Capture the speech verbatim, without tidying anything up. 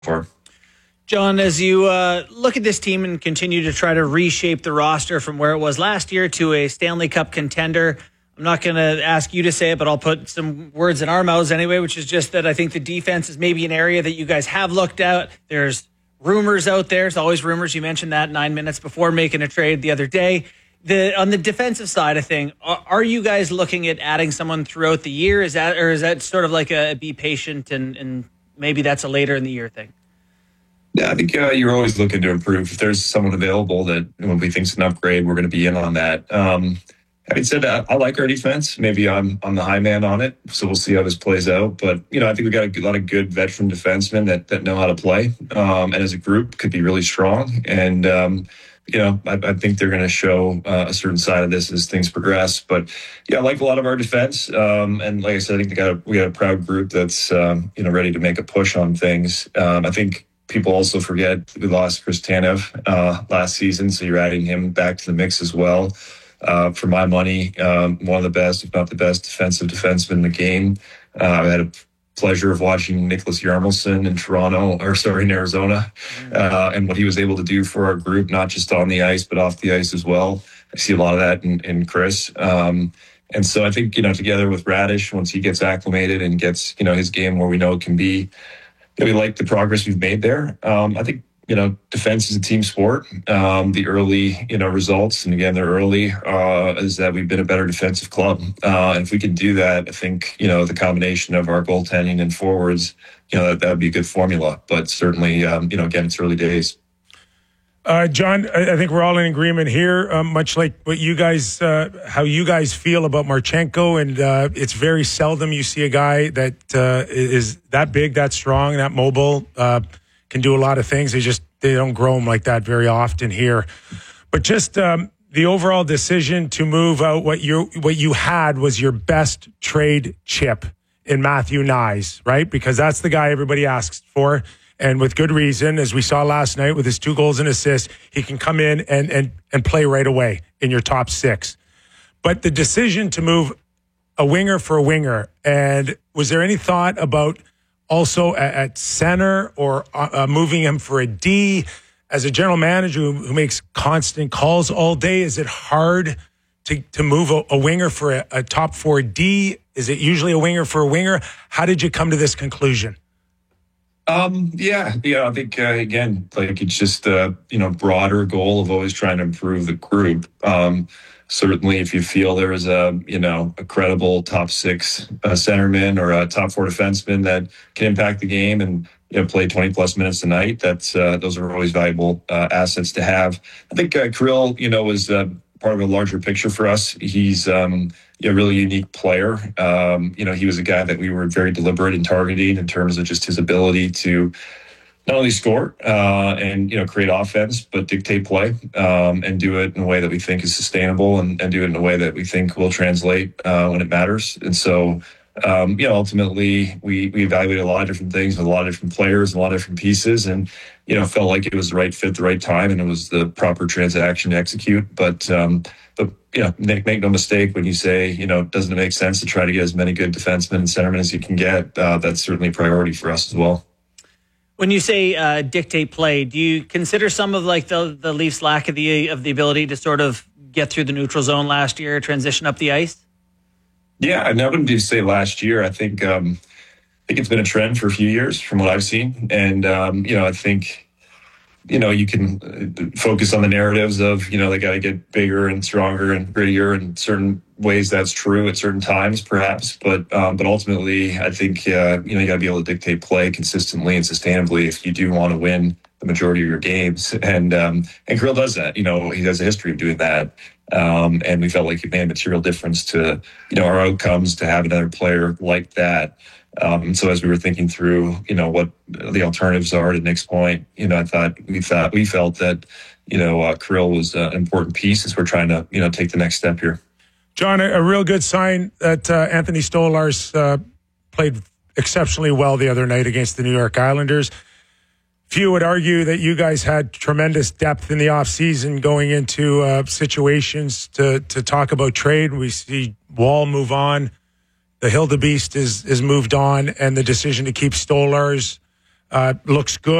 for. John, as you uh, look at this team and continue to try to reshape the roster from where it was last year to a Stanley Cup contender, I'm not going to ask you to say it, but I'll put some words in our mouths anyway, which is just that I think the defense is maybe an area that you guys have looked at. There's rumors out there. There's always rumors. You mentioned that nine minutes before making a trade the other day. The on the defensive side of thing, are, are you guys looking at adding someone throughout the year? Is that, or is that sort of like a be patient and, and maybe that's a later in the year thing? Yeah, I think uh, you're always looking to improve. If there's someone available that when we think's an upgrade, we're going to be in on that. Um, having said that, I like our defense. Maybe I'm I'm the high man on it, so we'll see how this plays out. But you know, I think we got a good, lot of good veteran defensemen that that know how to play, um, and as a group could be really strong. And um, you know, I, I think they're going to show uh, a certain side of this as things progress. But yeah, I like a lot of our defense, um, and like I said, I think they got a, we got a proud group that's um, you know ready to make a push on things. Um, I think. People also forget we lost Chris Tanev uh, last season, so you're adding him back to the mix as well. Uh, for my money, um, one of the best, if not the best, defensive defenseman in the game. Uh, I had a pleasure of watching Nicholas Yarmulson in Toronto, or sorry, in Arizona, uh, and what he was able to do for our group, not just on the ice, but off the ice as well. I see a lot of that in, in Chris. Um, and so I think, you know, together with Radish, once he gets acclimated and gets, you know, his game where we know it can be, we like the progress we've made there. Um, I think, you know, defense is a team sport. Um, the early, you know, results, and again, they're early, uh, is that we've been a better defensive club. Uh, and if we can do that, I think, you know, the combination of our goaltending and forwards, you know, that would be a good formula. But certainly, um, you know, again, it's early days. Uh, John, I think we're all in agreement here, um, much like what you guys, uh, how you guys feel about Marchenko. And uh, it's very seldom you see a guy that uh, is that big, that strong, that mobile, uh, can do a lot of things. They just, they don't grow them like that very often here. But just um, the overall decision to move out what you what you had was your best trade chip in Matthew Knies, right? Because that's the guy everybody asks for. And with good reason, as we saw last night with his two goals and assists, he can come in and, and, and play right away in your top six. But the decision to move a winger for a winger, and was there any thought about also at, at center or uh, moving him for a D? As a general manager who, who makes constant calls all day, is it hard to, to move a, a winger for a, a top four D? Is it usually a winger for a winger? How did you come to this conclusion? Um, yeah, yeah, I think, uh, again, like it's just a, you know, broader goal of always trying to improve the group. Um, certainly if you feel there is a, you know, a credible top six uh, centerman or a top four defenseman that can impact the game and, you know, play twenty plus minutes a night, that's, uh, those are always valuable uh, assets to have. I think uh, Kirill, you know, was uh, part of a larger picture for us. He's um, a really unique player. Um, you know, he was a guy that we were very deliberate in targeting in terms of just his ability to not only score uh, and, you know, create offense, but dictate play um, and do it in a way that we think is sustainable and, and do it in a way that we think will translate uh, when it matters. And so, um, you know, ultimately we, we evaluated a lot of different things with a lot of different players, a lot of different pieces, and, you know, felt like it was the right fit, the right time, and it was the proper transaction to execute. But, um, but you know, make, make no mistake when you say, you know, doesn't it make sense to try to get as many good defensemen and centermen as you can get? Uh, that's certainly a priority for us as well. When you say uh, dictate play, do you consider some of like the the Leafs' lack of the of the ability to sort of get through the neutral zone last year, transition up the ice? Yeah, I wouldn't just say last year. I think um, I think it's been a trend for a few years from what I've seen, and um, you know, I think. You know, you can focus on the narratives of, you know, they got to get bigger and stronger and grittier. In certain ways, that's true at certain times, perhaps. But um, but ultimately, I think, uh, you know, you got to be able to dictate play consistently and sustainably if you do want to win the majority of your games. And um, and Kirill does that. You know, he has a history of doing that. Um, and we felt like it made a material difference to, you know, our outcomes to have another player like that. Um, so as we were thinking through, you know, what the alternatives are to Nick's point, you know, I thought we thought we felt that, you know, uh, Kirill was uh, an important piece as we're trying to, you know, take the next step here. John, a, a real good sign that uh, Anthony Stolarz uh, played exceptionally well the other night against the New York Islanders. Few would argue that you guys had tremendous depth in the offseason going into uh, situations to to talk about trade. We see Wall move on. The Hildebeest is is moved on, and the decision to keep Stolarz uh, looks good.